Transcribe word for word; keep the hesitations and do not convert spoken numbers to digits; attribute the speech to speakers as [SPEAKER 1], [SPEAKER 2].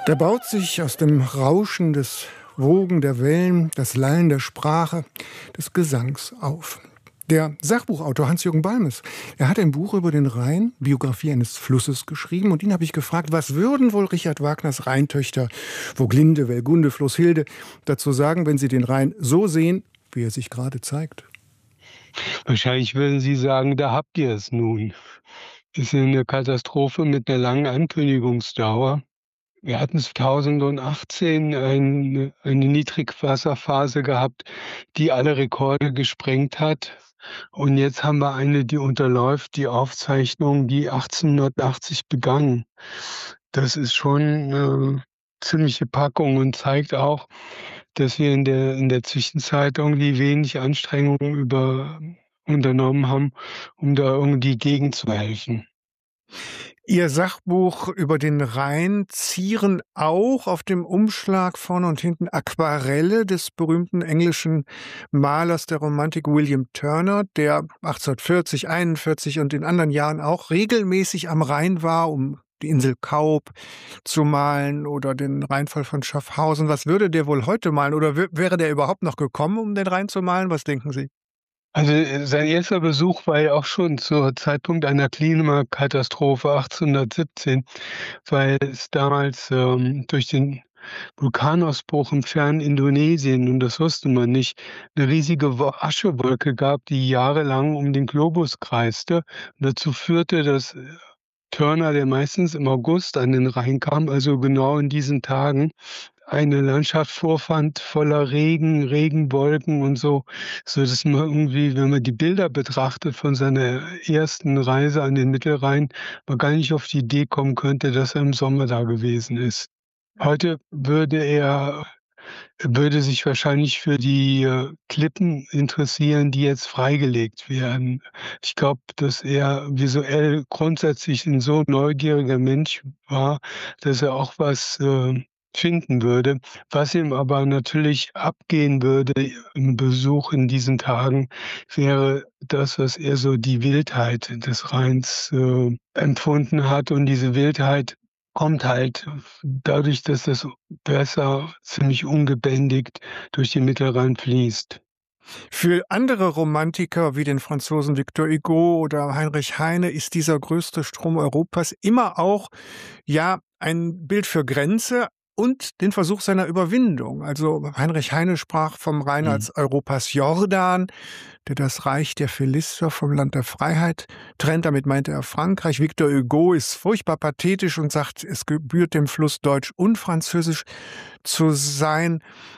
[SPEAKER 1] Da baut sich aus dem Rauschen des Wogen der Wellen, das Lallen der Sprache, des Gesangs auf. Der Sachbuchautor Hans-Jürgen Balmes, er hat ein Buch über den Rhein, Biografie eines Flusses, geschrieben. Und ihn habe ich gefragt, was würden wohl Richard Wagners Rheintöchter, Voglinde, Welgunde, Flusshilde, dazu sagen, wenn sie den Rhein so sehen, wie er sich gerade zeigt?
[SPEAKER 2] Wahrscheinlich würden Sie sagen, da habt ihr es nun. Ist ja 'ne Katastrophe mit 'ner langen Ankündigungsdauer. Wir hatten zweitausendachtzehn ein eine Niedrigwasserphase gehabt, die alle Rekorde gesprengt hat. Und jetzt haben wir eine, die unterläuft die Aufzeichnung, die achtzehnhundertachtzig begann. Das ist schon 'ne ziemliche Packung und zeigt auch, dass wir in der in der Zwischenzeit irgendwie wenig Anstrengungen über unternommen haben, um da irgendwie gegenzuhelfen.
[SPEAKER 1] Ihr Sachbuch über den Rhein zieren auch auf dem Umschlag vorne und hinten Aquarelle des berühmten englischen Malers der Romantik William Turner, der achtzehnhundertvierzig, einundvierzig und in anderen Jahren auch regelmäßig am Rhein war, um die Insel Kaup zu malen oder den Rheinfall von Schaffhausen. Was würde der wohl heute malen oder wä wäre der überhaupt noch gekommen, um den Rhein zu malen? Was denken Sie?
[SPEAKER 2] Also, äh, sein erster Besuch war ja auch schon zur Zeitpunkt einer Klimakatastrophe achtzehnhundertsiebzehn, weil es damals, ähm, durch den Vulkanausbruch im fernen Indonesien, und das wusste man nicht, 'ne riesige Wo Aschewolke gab, die jahrelang um den Globus kreiste und dazu führte, dass, äh, Turner, der meistens im August an den Rhein kam, also genau in diesen Tagen, eine Landschaft vorfand voller Regen, Regenwolken und so, sodass man irgendwie, wenn man die Bilder betrachtet von seiner ersten Reise an den Mittelrhein, man gar nicht auf die Idee kommen könnte, dass er im Sommer da gewesen ist. Heute würde er würde sich wahrscheinlich für die, äh, Klippen interessieren, die jetzt freigelegt werden. Ich glaube, dass er visuell grundsätzlich 'n so neugieriger Mensch war, dass er auch was, äh, finden würde. Was ihm aber natürlich abgehen würde im Besuch in diesen Tagen, wäre das, was er so die Wildheit des Rheins, äh, empfunden hat. Und diese Wildheit kommt halt f dadurch, dass das Wasser ziemlich ungebändigt durch den Mittelrhein fließt.
[SPEAKER 1] Für andere Romantiker wie den Franzosen Victor Hugo oder Heinrich Heine ist dieser größte Strom Europas immer auch, ja, ein Bild für Grenze und den Versuch seiner Überwindung. Also, Heinrich Heine sprach vom Rhein
[SPEAKER 2] Mhm.
[SPEAKER 1] als Europas Jordan, der das Reich der Philister vom Land der Freiheit trennt. Damit meinte er Frankreich. Victor Hugo ist furchtbar pathetisch und sagt, es gebührt dem Fluss deutsch und französisch zu sein.